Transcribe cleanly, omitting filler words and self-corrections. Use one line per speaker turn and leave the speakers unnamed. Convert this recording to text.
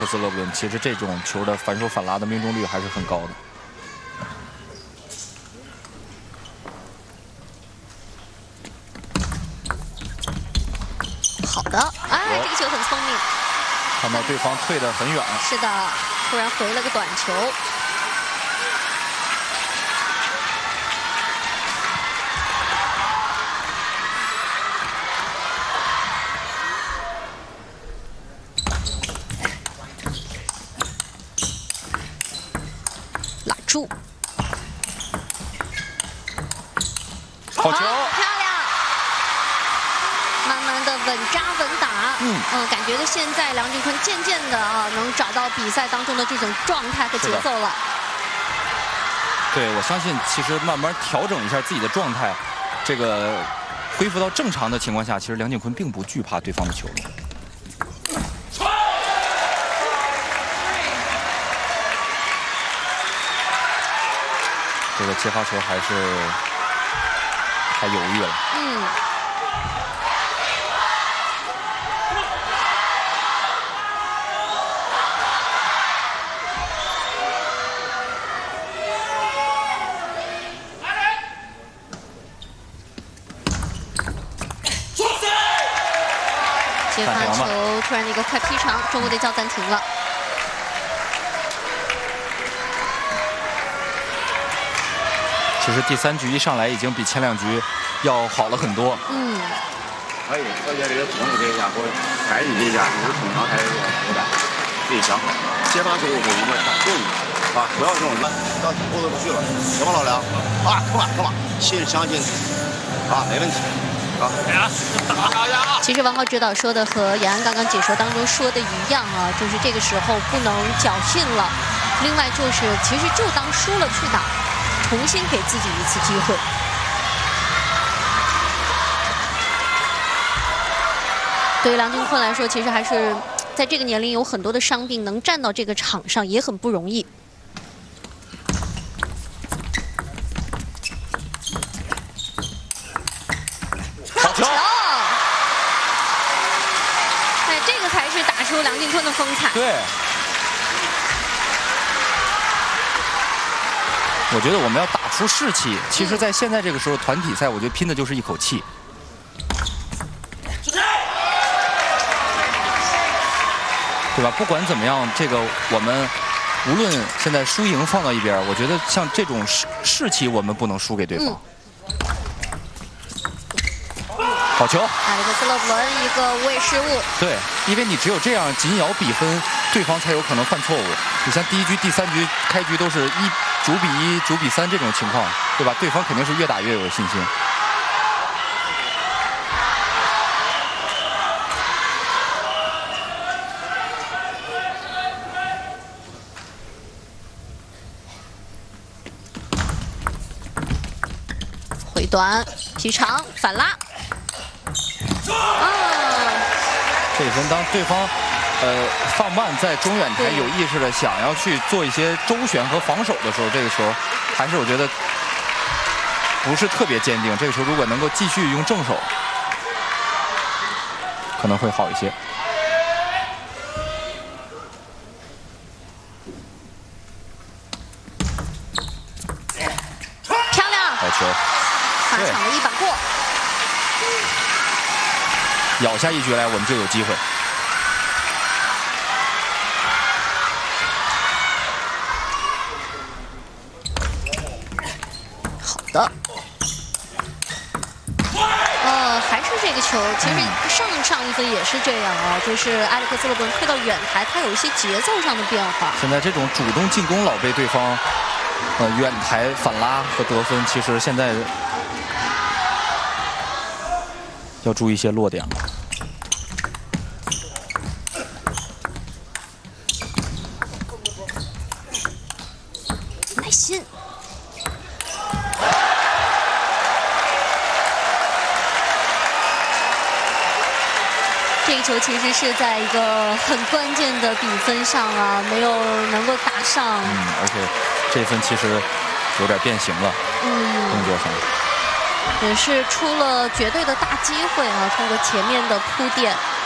斯勒布伦，其实这种球的反手反拉的命中率还是很高的。
好的，哎，这个球很聪明。
看到对方退得很远。
是的，突然回了个短球。 住，
好球，漂
亮！慢慢的稳扎稳打，感觉到现在梁靖昆渐渐的能找到比赛当中的这种状态和节奏了。
对，我相信其实慢慢调整一下自己的状态，这个恢复到正常的情况下，其实梁靖昆并不惧怕对方的球。 这个接发球还是太犹豫了。
接发球突然的一个快劈长，中国队叫暂停了。
其实第3局一上来已经比前2局要好了很多。
可以，而且这个动作这一下或开进这一下，就是通常还是有点自己想好。接发球我应该打对不要这种到后头不去了，行吗，老梁？come on，相信没问题。
其实王浩指导说的和严安刚刚解说当中说的一样就是这个时候不能侥幸了。另外就是，其实就当输了去打。 重新给自己一次机会。对于梁靖昆来说，其实还是在这个年龄有很多的伤病，能站到这个场上也很不容易。
好球！
哎，这个才是打出梁靖昆的风采。
对。 我觉得我们要打出士气。其实，在现在这个时候，团体赛，我觉得拼的就是一口气。对吧？不管怎么样，这个我们无论现在输赢放到一边，我觉得像这种士气，我们不能输给对方。好球！
阿里克斯勒布伦一个无谓失误。
对，因为你只有这样紧咬比分，对方才有可能犯错误。你像第1局、第3局开局都是9比1、9比3这种情况，对吧？对方肯定是越打越有信心。
回短劈长反拉。
这一分当对方放慢在中远台有意识的想要去做一些周旋和防守的时候，这个球还是我觉得不是特别坚定。这个球如果能够继续用正手，可能会好一些。
漂亮，
好球，
大场的一板过，
咬下一局来，我们就有机会。
的，还是这个球。其实上一分也是这样就是埃里克斯勒布伦推到远台，他有一些节奏上的变化。
现在这种主动进攻老被对方远台反拉和得分，其实现在要注意一些落点了。
耐心。 这个球其实是在一个很关键的比分上没有能够打上。
而且这分其实有点变形了。动作上
也是出了绝对的大机会通过前面的铺垫。